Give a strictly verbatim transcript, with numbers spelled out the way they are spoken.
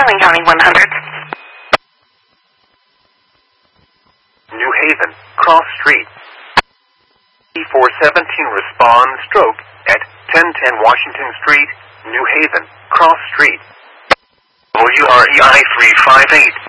Sterling County one hundred. New Haven, Cross Street. E four seventeen respond stroke at ten ten Washington Street, New Haven, Cross Street. W R E I three five eight.